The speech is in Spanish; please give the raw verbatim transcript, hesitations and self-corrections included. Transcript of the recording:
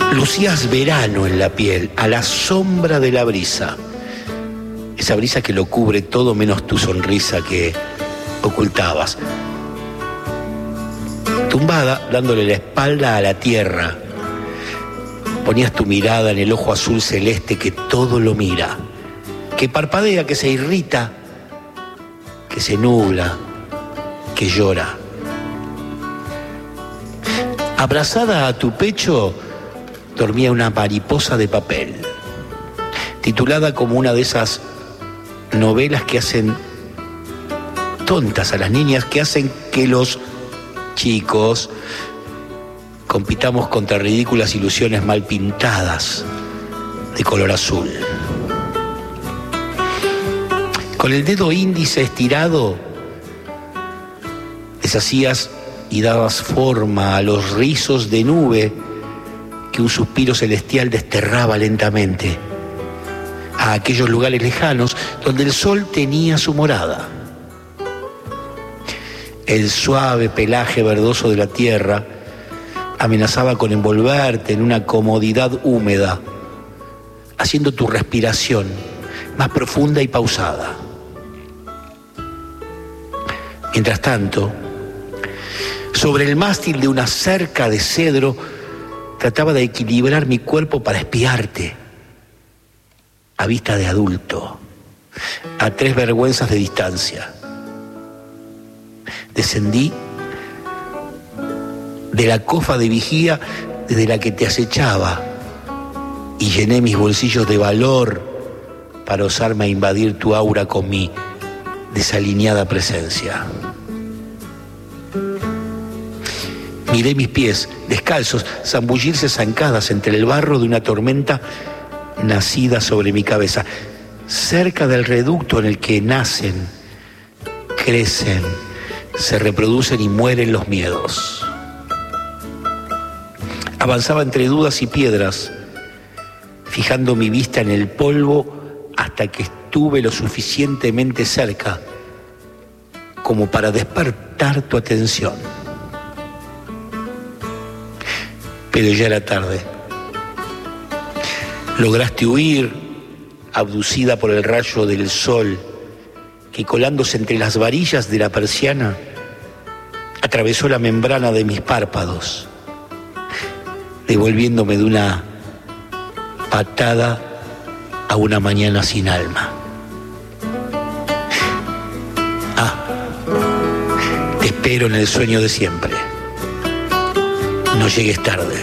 Lucías verano en la piel, a la sombra de la brisa. Esa brisa que lo cubre todo menos tu sonrisa que ocultabas. Tumbada, dándole la espalda a la tierra, ponías tu mirada en el ojo azul celeste que todo lo mira, que parpadea, que se irrita, que se nubla, que llora. Abrazada a tu pecho dormía una mariposa de papel, titulada como una de esas novelas que hacen tontas a las niñas, que hacen que los chicos compitamos contra ridículas ilusiones mal pintadas de color azul. Con el dedo índice estirado deshacías y dabas forma a los rizos de nube que un suspiro celestial desterraba lentamente, a aquellos lugares lejanos donde el sol tenía su morada. El suave pelaje verdoso de la tierra amenazaba con envolverte en una comodidad húmeda, haciendo tu respiración más profunda y pausada. Mientras tanto, sobre el mástil de una cerca de cedro, trataba de equilibrar mi cuerpo para espiarte, a vista de adulto, a tres vergüenzas de distancia. Descendí de la cofa de vigía desde la que te acechaba y llené mis bolsillos de valor para osarme a invadir tu aura con mi desalineada presencia. Miré mis pies, descalzos, zambullirse zancadas entre el barro de una tormenta nacida sobre mi cabeza, cerca del reducto en el que nacen, crecen, se reproducen y mueren los miedos. Avanzaba entre dudas y piedras, fijando mi vista en el polvo hasta que estuve lo suficientemente cerca como para despertar tu atención. Pero ya era tarde. Lograste huir, abducida por el rayo del sol que, colándose entre las varillas de la persiana, atravesó la membrana de mis párpados, devolviéndome de una patada a una mañana sin alma. Ah, te espero en el sueño de siempre. No llegues tarde.